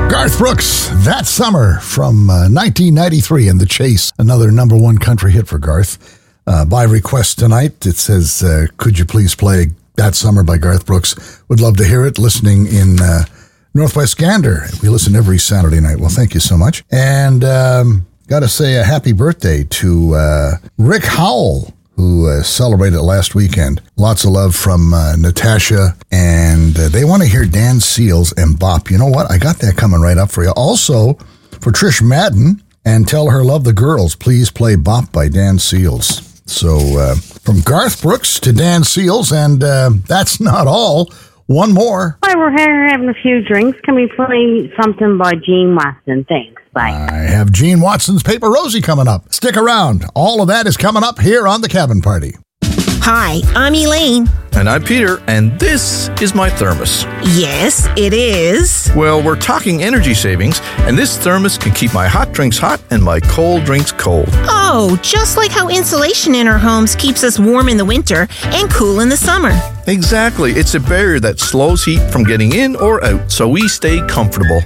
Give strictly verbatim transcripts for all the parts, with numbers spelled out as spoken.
Garth Brooks, That Summer from uh, nineteen ninety-three and The Chase, another number one country hit for Garth. Uh, by request tonight, it says, uh, could you please play That Summer by Garth Brooks? Would love to hear it. Listening in uh, Northwest Gander. We listen every Saturday night. Well, thank you so much. And um, got to say a happy birthday to uh, Rick Howell, who uh, celebrated last weekend. Lots of love from uh, Natasha, and uh, they want to hear Dan Seals and Bop. You know what? I got that coming right up for you. Also, for Trish Madden, and Tell Her Love the Girls, please play Bop by Dan Seals. So, uh, from Garth Brooks to Dan Seals, and uh, that's not all. One more. Hi, we're here having a few drinks. Can we play something by Gene Watson? Thanks. Bye. I have Gene Watson's Paper Rosie coming up. Stick around. All of that is coming up here on The Cabin Party. Hi, I'm Elaine. And I'm Peter, and this is my thermos. Yes, it is. Well, we're talking energy savings, and this thermos can keep my hot drinks hot and my cold drinks cold. Oh, just like how insulation in our homes keeps us warm in the winter and cool in the summer. Exactly. It's a barrier that slows heat from getting in or out, so we stay comfortable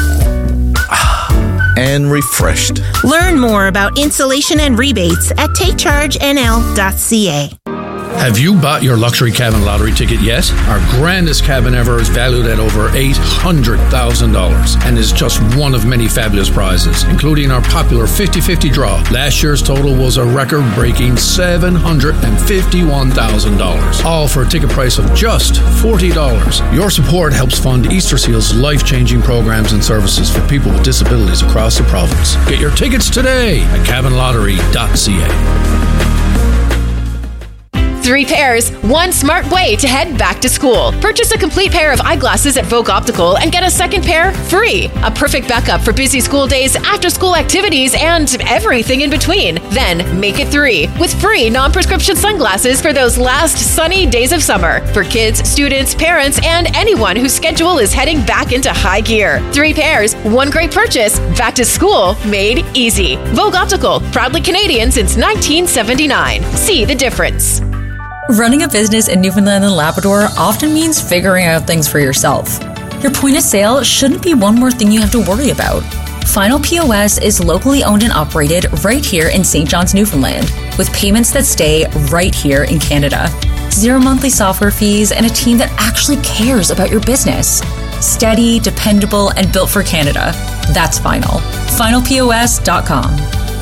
and refreshed. Learn more about insulation and rebates at take charge n l dot c a. Have you bought your luxury cabin lottery ticket yet? Our grandest cabin ever is valued at over eight hundred thousand dollars and is just one of many fabulous prizes, including our popular fifty-fifty draw. Last year's total was a record-breaking seven hundred fifty-one thousand dollars, all for a ticket price of just forty dollars. Your support helps fund Easter Seal's life-changing programs and services for people with disabilities across the province. Get your tickets today at cabin lottery dot c a. Three pairs, one smart way to head back to school. Purchase a complete pair of eyeglasses at Vogue Optical and get a second pair free. A perfect backup for busy school days, after-school activities, and everything in between. Then make it three with free non-prescription sunglasses for those last sunny days of summer for kids, students, parents, and anyone whose schedule is heading back into high gear. Three pairs, one great purchase. Back to school made easy. Vogue Optical, proudly Canadian since nineteen seventy-nine. See the difference. Running a business in Newfoundland and Labrador often means figuring out things for yourself. Your point of sale shouldn't be one more thing you have to worry about. Final P O S is locally owned and operated right here in Saint John's, Newfoundland, with payments that stay right here in Canada. Zero monthly software fees and a team that actually cares about your business. Steady, dependable, and built for Canada. That's Final. final P O S dot com.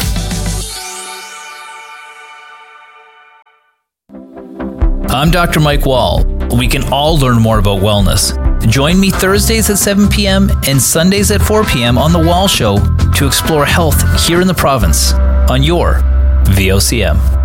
I'm Doctor Mike Wall. We can all learn more about wellness. Join me Thursdays at seven p.m. and Sundays at four p.m. on The Wall Show to explore health here in the province on your V O C M.